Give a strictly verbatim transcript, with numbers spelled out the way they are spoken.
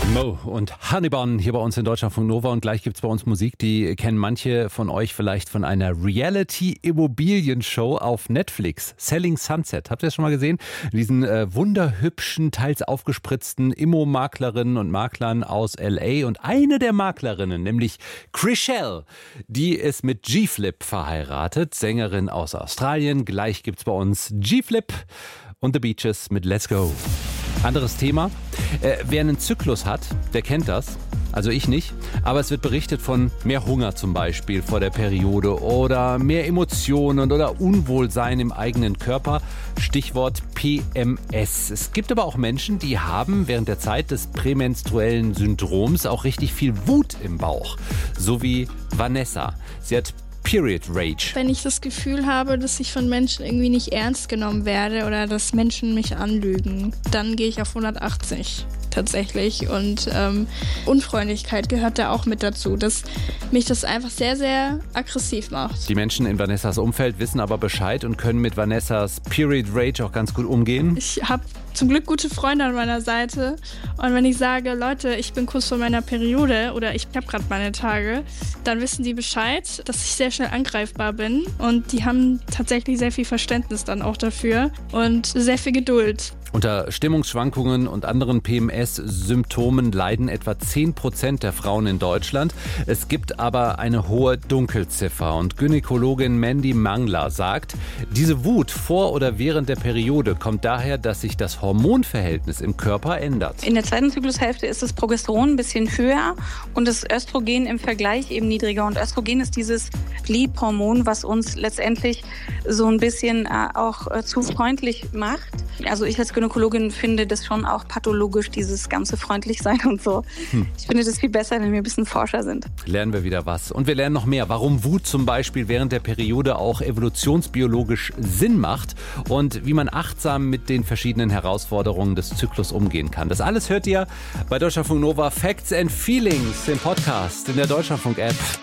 Mo und Honeybun hier bei uns in Deutschlandfunk Nova und gleich gibt's bei uns Musik, die kennen manche von euch vielleicht von einer Reality-Immobilien-Show auf Netflix, Selling Sunset. Habt ihr das schon mal gesehen? Diesen äh, wunderhübschen, teils aufgespritzten Immo-Maklerinnen und Maklern aus L A und eine der Maklerinnen, nämlich Chrishell, die ist mit G-Flip verheiratet, Sängerin aus Australien. Gleich gibt's bei uns G-Flip und The Beaches mit Let's Go. Anderes Thema. Äh, wer einen Zyklus hat, der kennt das. Also ich nicht. Aber es wird berichtet von mehr Hunger zum Beispiel vor der Periode oder mehr Emotionen oder Unwohlsein im eigenen Körper. Stichwort P M S. Es gibt aber auch Menschen, die haben während der Zeit des prämenstruellen Syndroms auch richtig viel Wut im Bauch. So wie Vanessa. Sie hat Period Rage. Wenn ich das Gefühl habe, dass ich von Menschen irgendwie nicht ernst genommen werde oder dass Menschen mich anlügen, dann gehe ich auf hundertachtzig tatsächlich. Und ähm, Unfreundlichkeit gehört da auch mit dazu, dass mich das einfach sehr, sehr aggressiv macht. Die Menschen in Vanessas Umfeld wissen aber Bescheid und können mit Vanessas Period Rage auch ganz gut umgehen. Ich habe zum Glück gute Freunde an meiner Seite. Und wenn ich sage, Leute, ich bin kurz vor meiner Periode oder ich habe gerade meine Tage, dann wissen die Bescheid, dass ich sehr schnell angreifbar bin. Und die haben tatsächlich sehr viel Verständnis dann auch dafür und sehr viel Geduld. Unter Stimmungsschwankungen und anderen P M S-Symptomen leiden etwa zehn Prozent der Frauen in Deutschland. Es gibt aber eine hohe Dunkelziffer und Gynäkologin Mandy Mangler sagt, diese Wut vor oder während der Periode kommt daher, dass sich das Hormonverhältnis im Körper ändert. In der zweiten Zyklushälfte ist das Progesteron ein bisschen höher und das Östrogen im Vergleich eben niedriger. Und Östrogen ist dieses Liebhormon, was uns letztendlich so ein bisschen äh, auch äh, zu freundlich macht. Also ich als Gynäkologin finde das schon auch pathologisch, dieses ganze freundlich sein und so. Hm. Ich finde das viel besser, wenn wir ein bisschen forscher sind. Lernen wir wieder was. Und wir lernen noch mehr, warum Wut zum Beispiel während der Periode auch evolutionsbiologisch Sinn macht und wie man achtsam mit den verschiedenen Herausforderungen des Zyklus umgehen kann. Das alles hört ihr bei Deutschlandfunk Nova Facts and Feelings, dem Podcast in der Deutschlandfunk-App.